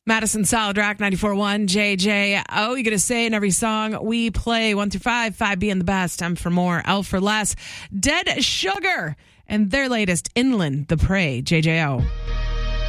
Madison Solid Rock 94.1 JJO. You got to say in every song we play 1 through 5, 5 being the best. I'm for more, L for less. Dead Sugar and their latest Inland the Prey, JJO.